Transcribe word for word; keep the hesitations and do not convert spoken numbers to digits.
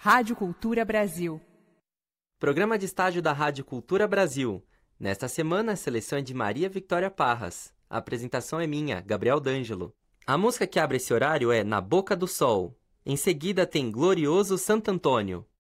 Rádio Cultura Brasil. Programa de estágio da Rádio Cultura Brasil. Nesta semana, a seleção é de Maria Victória Parras. A apresentação é minha, Gabriel D'Angelo. A música que abre esse horário é Na Boca do Sol. Em seguida tem Glorioso Santo Antônio.